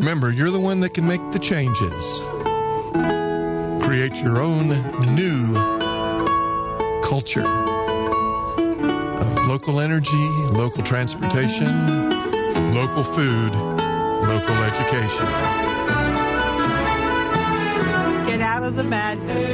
Remember, you're the one that can make the changes. Create your own new culture of local energy, local transportation, local food, local education. Get out of the madness.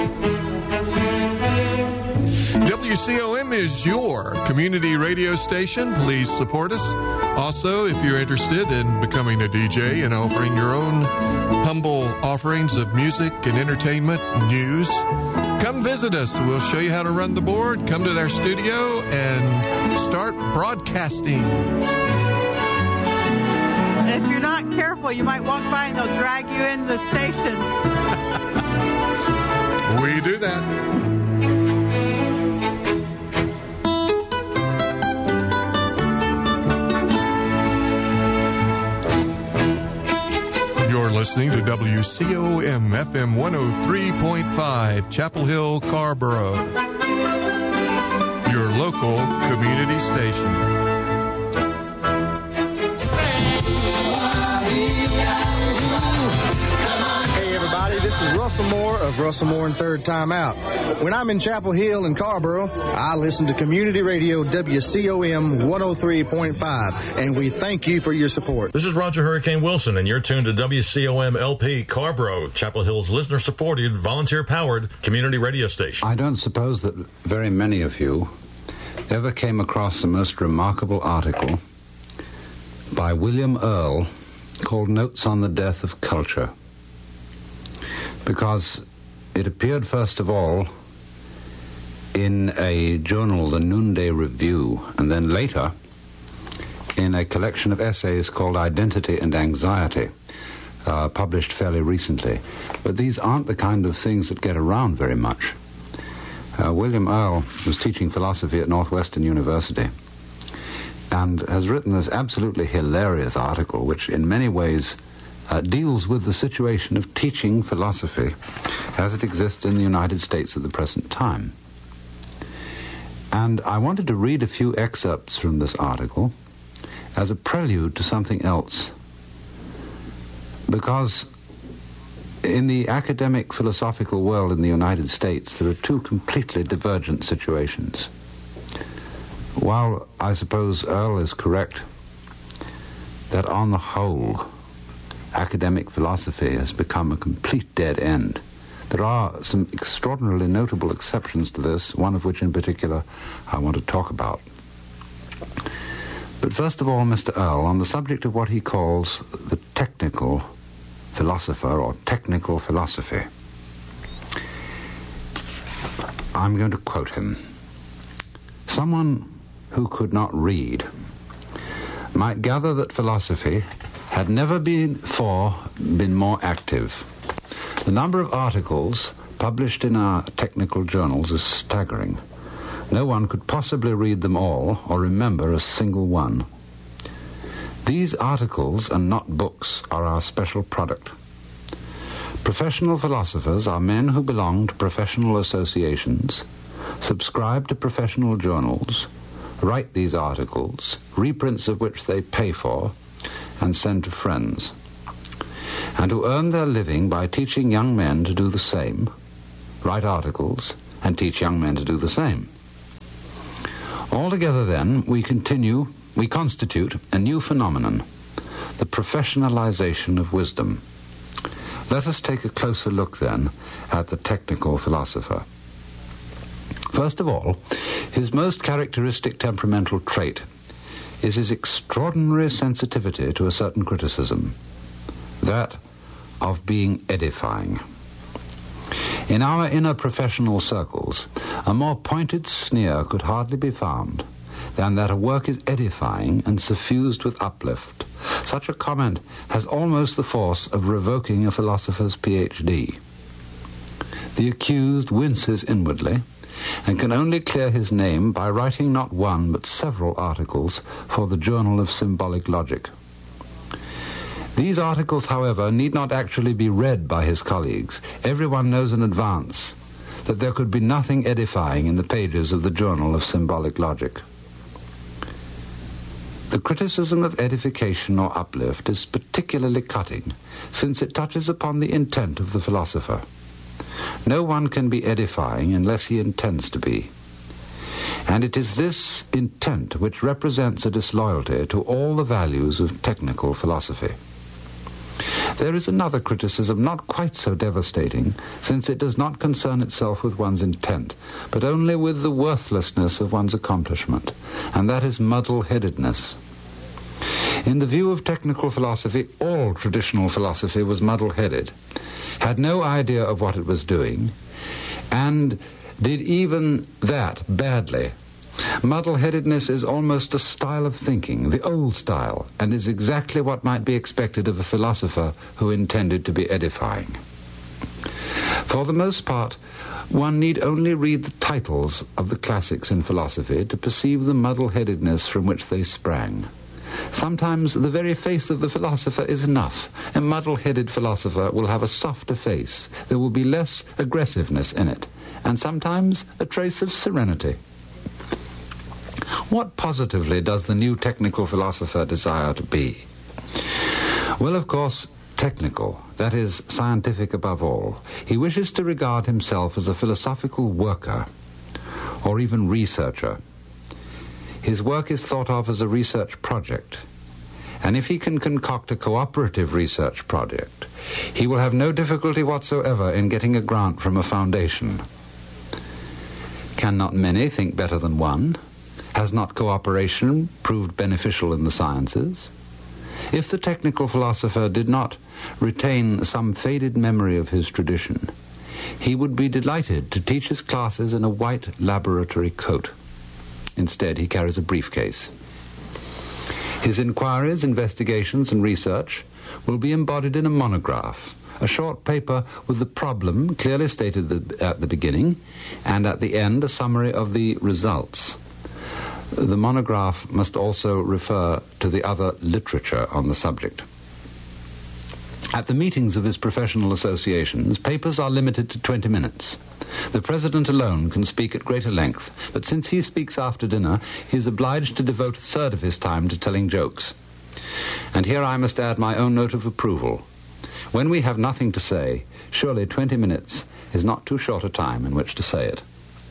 WCOM is your community radio station. Please support us. Also, if you're interested in becoming a DJ and offering your own humble offerings of music and entertainment news, come visit us. We'll show you how to run the board. Come to our studio and start broadcasting. And if you're not careful, you might walk by and they'll drag you into the station. We do that. You're listening to WCOM FM 103.5, Chapel Hill, Carrboro. Your local community station. This is Russell Moore of Russell Moore and Third Time Out. When I'm in Chapel Hill and Carrboro, I listen to Community Radio WCOM 103.5, and we thank you for your support. This is Roger Hurricane Wilson, and you're tuned to WCOM LP Carrboro, Chapel Hill's listener-supported, volunteer-powered community radio station. I don't suppose that very many of you ever came across the most remarkable article by William Earle called Notes on the Death of Culture, because it appeared first of all in a journal, the Noonday Review, and then later in a collection of essays called Identity and Anxiety, published fairly recently. But these aren't the kind of things that get around very much. William Earle was teaching philosophy at Northwestern University and has written this absolutely hilarious article, which in many ways deals with the situation of teaching philosophy as it exists in the United States at the present time. And I wanted to read a few excerpts from this article as a prelude to something else, because in the academic philosophical world in the United States there are two completely divergent situations. While I suppose Earle is correct that on the whole academic philosophy has become a complete dead end, there are some extraordinarily notable exceptions to this, one of which in particular I want to talk about. But first of all, Mr. Earle, on the subject of what he calls the technical philosopher or technical philosophy, I'm going to quote him. Someone who could not read might gather that philosophy had never before been more active. The number of articles published in our technical journals is staggering. No one could possibly read them all or remember a single one. These articles, and not books, are our special product. Professional philosophers are men who belong to professional associations, subscribe to professional journals, write these articles, reprints of which they pay for, and send to friends, and who earn their living by teaching young men to do the same, write articles, and teach young men to do the same. Altogether, then, we constitute a new phenomenon, the professionalization of wisdom. Let us take a closer look, then, at the technical philosopher. First of all, his most characteristic temperamental trait is his extraordinary sensitivity to a certain criticism, that of being edifying. In our inner professional circles, a more pointed sneer could hardly be found than that a work is edifying and suffused with uplift. Such a comment has almost the force of revoking a philosopher's PhD. The accused winces inwardly, and can only clear his name by writing not one but several articles for the Journal of Symbolic Logic. These articles, however, need not actually be read by his colleagues. Everyone knows in advance that there could be nothing edifying in the pages of the Journal of Symbolic Logic. The criticism of edification or uplift is particularly cutting, since it touches upon the intent of the philosopher. No one can be edifying unless he intends to be. And it is this intent which represents a disloyalty to all the values of technical philosophy. There is another criticism not quite so devastating, since it does not concern itself with one's intent, but only with the worthlessness of one's accomplishment, and that is muddle-headedness. In the view of technical philosophy, all traditional philosophy was muddle-headed, had no idea of what it was doing, and did even that badly. Muddle-headedness is almost a style of thinking, the old style, and is exactly what might be expected of a philosopher who intended to be edifying. For the most part, one need only read the titles of the classics in philosophy to perceive the muddle-headedness from which they sprang. Sometimes the very face of the philosopher is enough. A muddle-headed philosopher will have a softer face. There will be less aggressiveness in it, and sometimes a trace of serenity. What positively does the new technical philosopher desire to be? Well, of course, technical, that is, scientific above all. He wishes to regard himself as a philosophical worker, or even researcher. His work is thought of as a research project, and if he can concoct a cooperative research project, he will have no difficulty whatsoever in getting a grant from a foundation. Can not many think better than one? Has not cooperation proved beneficial in the sciences? If the technical philosopher did not retain some faded memory of his tradition, he would be delighted to teach his classes in a white laboratory coat. Instead, he carries a briefcase. His inquiries, investigations, and research will be embodied in a monograph, a short paper with the problem clearly stated at the beginning, and at the end a summary of the results. The monograph must also refer to the other literature on the subject. At the meetings of his professional associations, papers are limited to 20 minutes. The president alone can speak at greater length, but since he speaks after dinner, he is obliged to devote a third of his time to telling jokes. And here I must add my own note of approval. When we have nothing to say, surely 20 minutes is not too short a time in which to say it.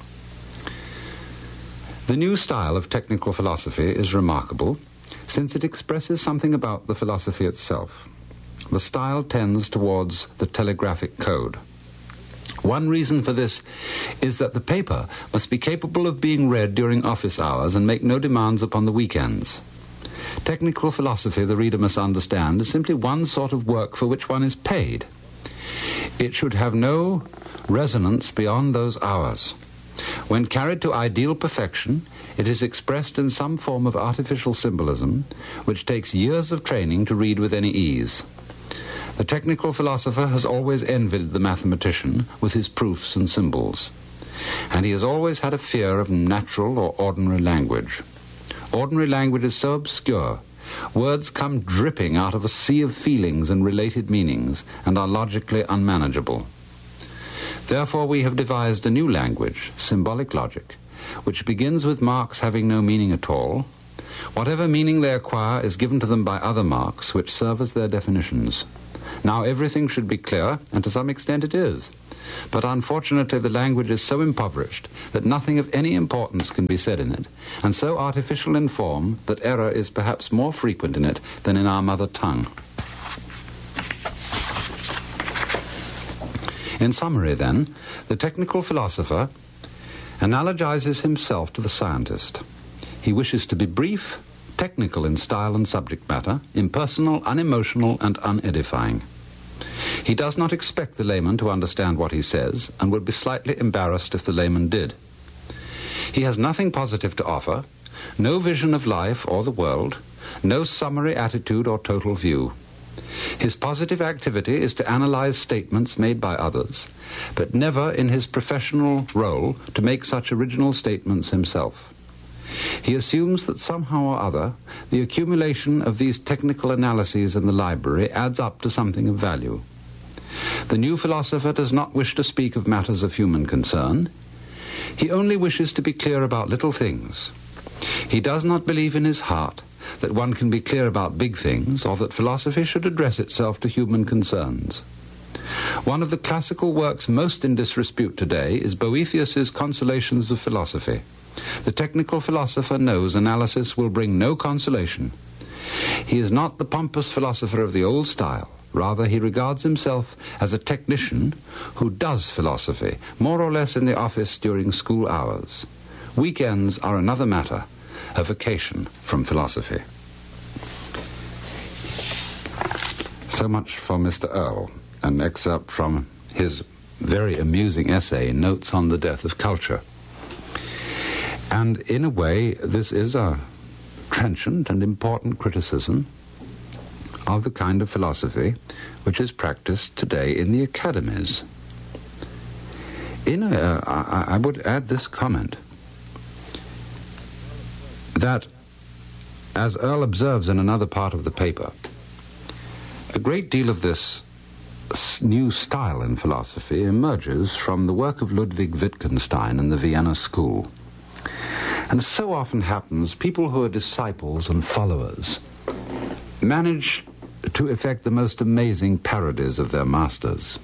The new style of technical philosophy is remarkable, since it expresses something about the philosophy itself. The style tends towards the telegraphic code. One reason for this is that the paper must be capable of being read during office hours and make no demands upon the weekends. Technical philosophy, the reader must understand, is simply one sort of work for which one is paid. It should have no resonance beyond those hours. When carried to ideal perfection, it is expressed in some form of artificial symbolism, which takes years of training to read with any ease. The technical philosopher has always envied the mathematician with his proofs and symbols, and he has always had a fear of natural or ordinary language. Ordinary language is so obscure, words come dripping out of a sea of feelings and related meanings, and are logically unmanageable. Therefore we have devised a new language, symbolic logic, which begins with marks having no meaning at all. Whatever meaning they acquire is given to them by other marks, which serve as their definitions. Now everything should be clear, and to some extent it is. But unfortunately the language is so impoverished that nothing of any importance can be said in it, and so artificial in form that error is perhaps more frequent in it than in our mother tongue. In summary, then, the technical philosopher analogizes himself to the scientist. He wishes to be brief, technical in style and subject matter, impersonal, unemotional, and unedifying. He does not expect the layman to understand what he says, and would be slightly embarrassed if the layman did. He has nothing positive to offer, no vision of life or the world, no summary attitude or total view. His positive activity is to analyze statements made by others, but never in his professional role to make such original statements himself. He assumes that somehow or other the accumulation of these technical analyses in the library adds up to something of value. The new philosopher does not wish to speak of matters of human concern. He only wishes to be clear about little things. He does not believe in his heart that one can be clear about big things, or that philosophy should address itself to human concerns. One of the classical works most in disrepute today is Boethius's Consolations of Philosophy. The technical philosopher knows analysis will bring no consolation. He is not the pompous philosopher of the old style. Rather, he regards himself as a technician who does philosophy, more or less in the office during school hours. Weekends are another matter, a vacation from philosophy. So much for Mr. Earle, an excerpt from his very amusing essay, Notes on the Death of Culture. And in a way, this is a trenchant and important criticism of the kind of philosophy which is practiced today in the academies. I would add this comment, that, as Earle observes in another part of the paper, a great deal of this new style in philosophy emerges from the work of Ludwig Wittgenstein and the Vienna School. And so often happens, people who are disciples and followers manage to effect the most amazing parodies of their masters.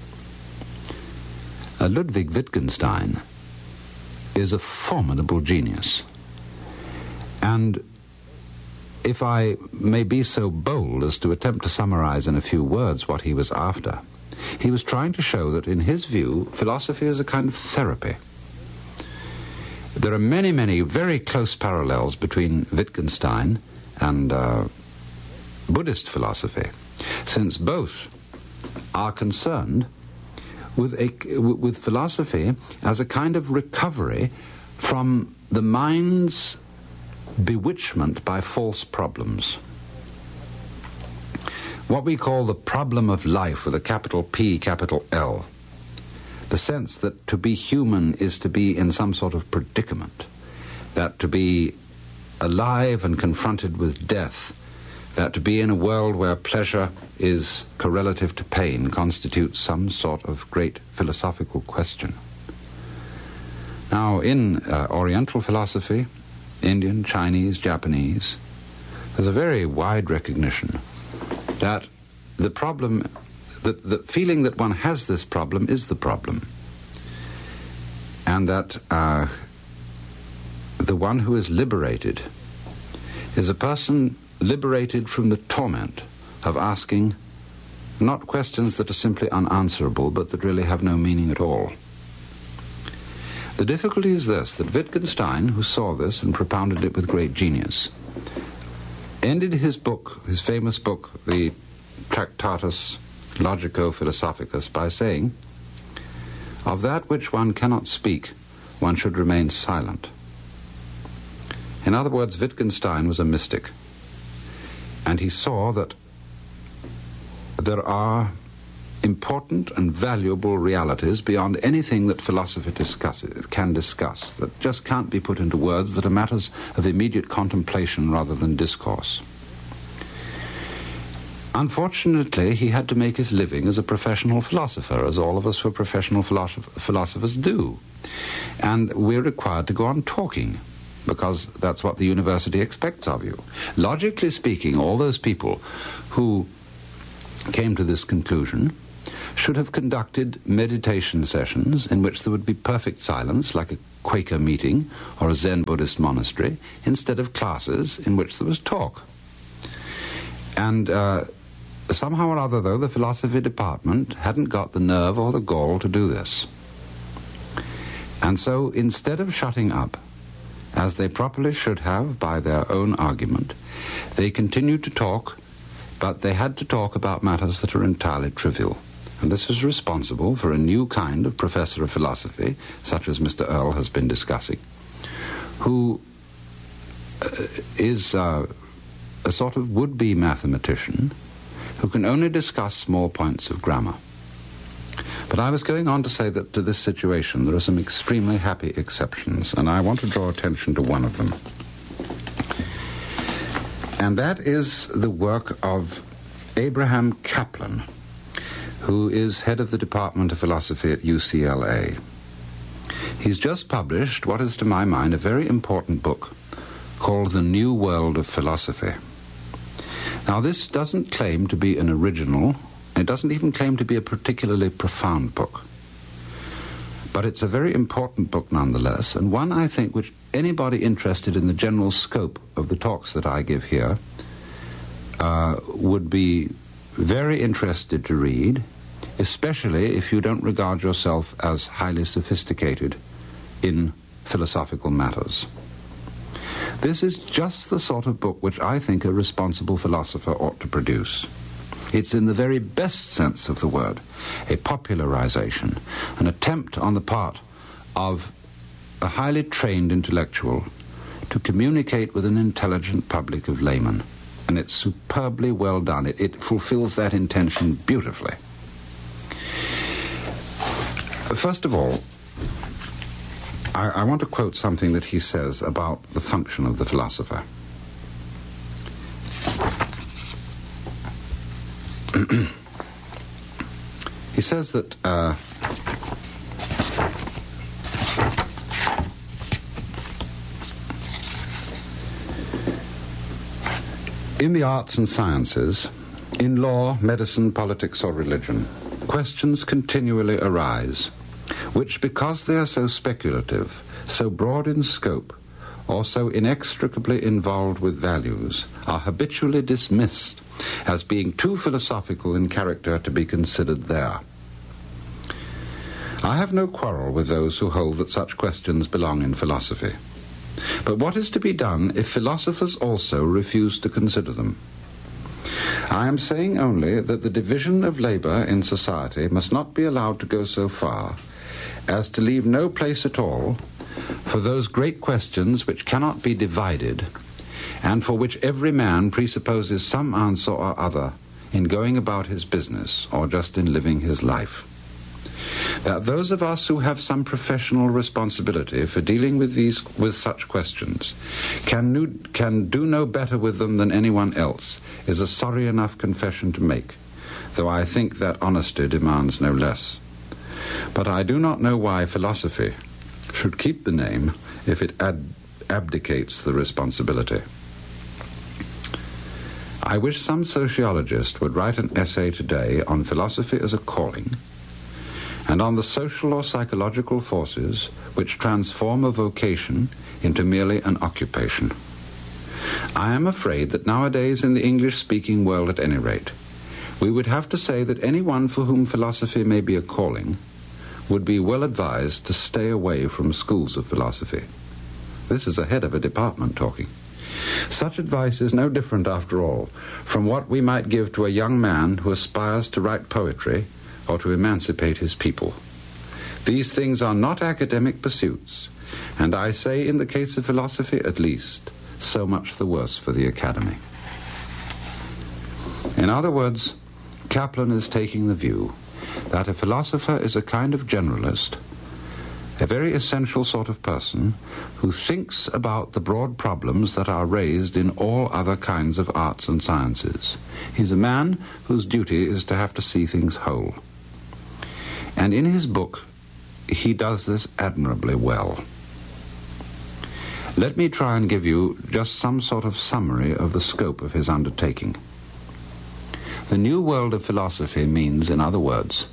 Ludwig Wittgenstein is a formidable genius. And if I may be so bold as to attempt to summarize in a few words what he was after, he was trying to show that, in his view, philosophy is a kind of therapy. There are many, many very close parallels between Wittgenstein and Buddhist philosophy, since both are concerned with philosophy as a kind of recovery from the mind's bewitchment by false problems. What we call the problem of life with a capital P, capital L. The sense that to be human is to be in some sort of predicament, that to be alive and confronted with death, that to be in a world where pleasure is correlative to pain constitutes some sort of great philosophical question. Now, in Oriental philosophy, Indian, Chinese, Japanese, there's a very wide recognition that the problem, the feeling that one has this problem is the problem, and that the one who is liberated is a person liberated from the torment of asking not questions that are simply unanswerable, but that really have no meaning at all. The difficulty is this, that Wittgenstein, who saw this and propounded it with great genius, ended his book, his famous book, the Tractatus Logico-Philosophicus, by saying, "Of that which one cannot speak, one should remain silent." In other words, Wittgenstein was a mystic, and he saw that there are important and valuable realities beyond anything that philosophy can discuss, that just can't be put into words, that are matters of immediate contemplation rather than discourse. Unfortunately, he had to make his living as a professional philosopher, as all of us who are professional philosophers do. And we're required to go on talking, because that's what the university expects of you. Logically speaking, all those people who came to this conclusion should have conducted meditation sessions in which there would be perfect silence, like a Quaker meeting or a Zen Buddhist monastery, instead of classes in which there was talk. And somehow or other, though, the philosophy department hadn't got the nerve or the gall to do this. And so, instead of shutting up, as they properly should have by their own argument, they continued to talk, but they had to talk about matters that are entirely trivial. And this is responsible for a new kind of professor of philosophy, such as Mr. Earle has been discussing, who is a sort of would-be mathematician who can only discuss small points of grammar. But I was going on to say that to this situation there are some extremely happy exceptions, and I want to draw attention to one of them. And that is the work of Abraham Kaplan, who is head of the Department of Philosophy at UCLA. He's just published what is, to my mind, a very important book called The New World of Philosophy. Now, this doesn't claim to be an original. It doesn't even claim to be a particularly profound book. But it's a very important book nonetheless, and one, I think, which anybody interested in the general scope of the talks that I give here would be very interested to read, especially if you don't regard yourself as highly sophisticated in philosophical matters. This is just the sort of book which I think a responsible philosopher ought to produce. It's in the very best sense of the word a popularization, an attempt on the part of a highly trained intellectual to communicate with an intelligent public of laymen. And it's superbly well done. It fulfills that intention beautifully. First of all, I want to quote something that he says about the function of the philosopher. He says that in the arts and sciences, in law, medicine, politics, or religion, questions continually arise, which, because they are so speculative, so broad in scope, or so inextricably involved with values, are habitually dismissed as being too philosophical in character to be considered there. I have no quarrel with those who hold that such questions belong in philosophy. But what is to be done if philosophers also refuse to consider them? I am saying only that the division of labor in society must not be allowed to go so far as to leave no place at all for those great questions which cannot be divided, and for which every man presupposes some answer or other in going about his business or just in living his life. That those of us who have some professional responsibility for dealing with such questions can do no better with them than anyone else is a sorry enough confession to make, though I think that honesty demands no less. But I do not know why philosophy should keep the name if it abdicates the responsibility. I wish some sociologist would write an essay today on philosophy as a calling, and on the social or psychological forces which transform a vocation into merely an occupation. I am afraid that nowadays, in the English-speaking world at any rate, we would have to say that anyone for whom philosophy may be a calling would be well advised to stay away from schools of philosophy. This is a head of a department talking. Such advice is no different, after all, from what we might give to a young man who aspires to write poetry or to emancipate his people. These things are not academic pursuits, and I say, in the case of philosophy at least, so much the worse for the academy. In other words, Kaplan is taking the view that a philosopher is a kind of generalist, a very essential sort of person who thinks about the broad problems that are raised in all other kinds of arts and sciences. He's a man whose duty is to have to see things whole. And in his book, he does this admirably well. Let me try and give you just some sort of summary of the scope of his undertaking. The new world of philosophy means, in other words,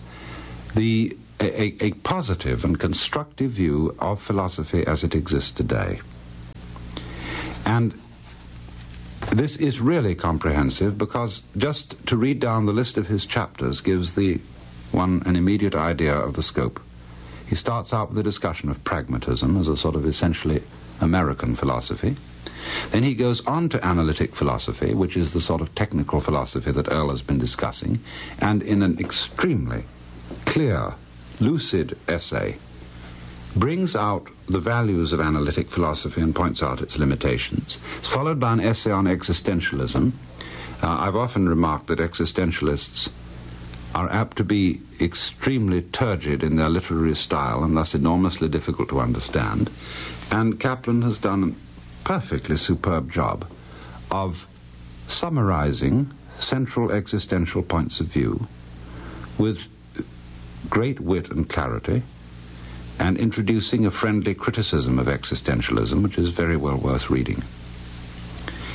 a positive and constructive view of philosophy as it exists today. And this is really comprehensive because just to read down the list of his chapters gives one an immediate idea of the scope. He starts out with a discussion of pragmatism as a sort of essentially American philosophy. Then he goes on to analytic philosophy, which is the sort of technical philosophy that Earl has been discussing, and in an extremely clear, lucid essay, brings out the values of analytic philosophy and points out its limitations. It's followed by an essay on existentialism. I've often remarked that existentialists are apt to be extremely turgid in their literary style and thus enormously difficult to understand. And Kaplan has done a perfectly superb job of summarizing central existential points of view with great wit and clarity, and introducing a friendly criticism of existentialism, which is very well worth reading.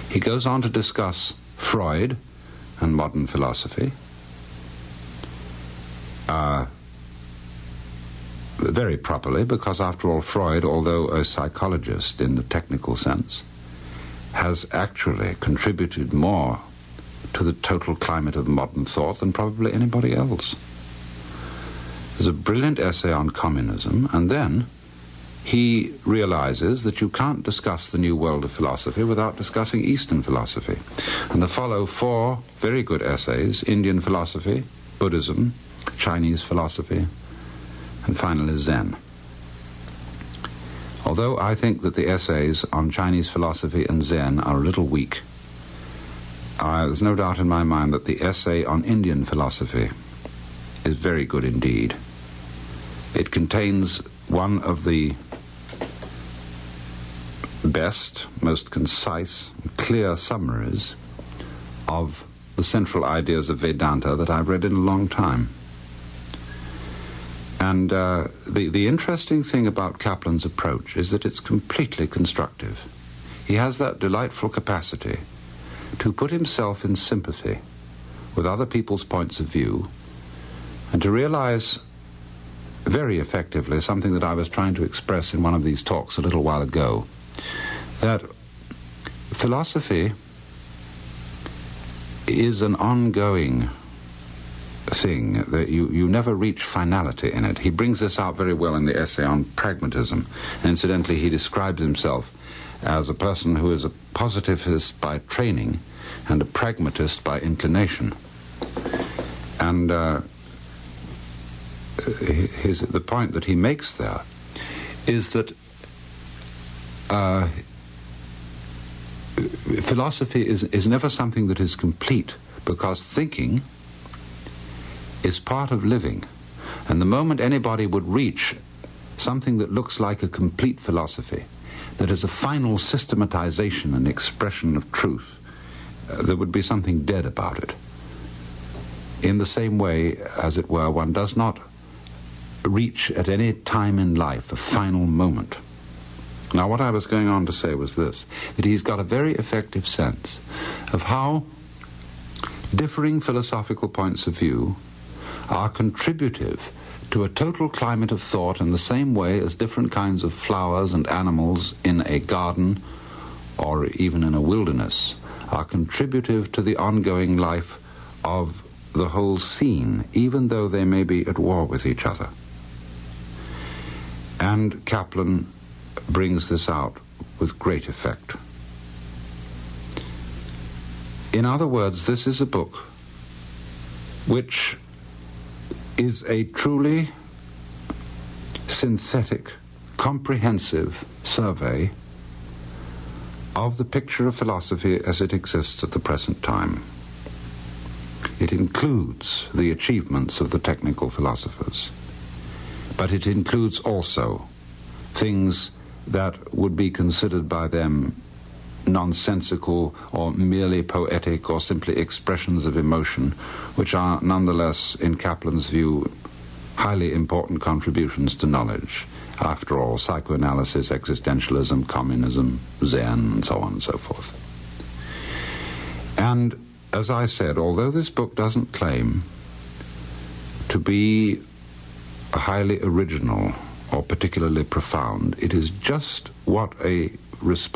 He goes on to discuss Freud and modern philosophy, very properly, because after all, Freud, although a psychologist in the technical sense, has actually contributed more to the total climate of modern thought than probably anybody else. There's a brilliant essay on communism, and then he realizes that you can't discuss the new world of philosophy without discussing Eastern philosophy. And there follow 4 very good essays: Indian philosophy, Buddhism, Chinese philosophy, and finally Zen. Although I think that the essays on Chinese philosophy and Zen are a little weak, there's no doubt in my mind that the essay on Indian philosophy is very good indeed. It contains one of the best, most concise, clear summaries of the central ideas of Vedanta that I've read in a long time. And the interesting thing about Kaplan's approach is that it's completely constructive. He has that delightful capacity to put himself in sympathy with other people's points of view and to realize very effectively something that I was trying to express in one of these talks a little while ago, that philosophy is an ongoing thing, that you never reach finality in it. He brings this out very well in the essay on pragmatism. And incidentally, he describes himself as a person who is a positivist by training and a pragmatist by inclination. And the point that he makes there is that philosophy is never something that is complete, because thinking is part of living. And the moment anybody would reach something that looks like a complete philosophy, that is a final systematization and expression of truth, there would be something dead about it. In the same way, as it were, one does not reach at any time in life a final moment. Now, what I was going on to say was this, that he's got a very effective sense of how differing philosophical points of view are contributive to a total climate of thought in the same way as different kinds of flowers and animals in a garden or even in a wilderness are contributive to the ongoing life of the whole scene, even though they may be at war with each other. And Kaplan brings this out with great effect. In other words, this is a book which is a truly synthetic, comprehensive survey of the picture of philosophy as it exists at the present time. It includes the achievements of the technical philosophers, but it includes also things that would be considered by them nonsensical or merely poetic or simply expressions of emotion, which are nonetheless, in Kaplan's view, highly important contributions to knowledge. After all, psychoanalysis, existentialism, communism, Zen, and so on and so forth. And as I said, although this book doesn't claim to be highly original or particularly profound, it is just what a response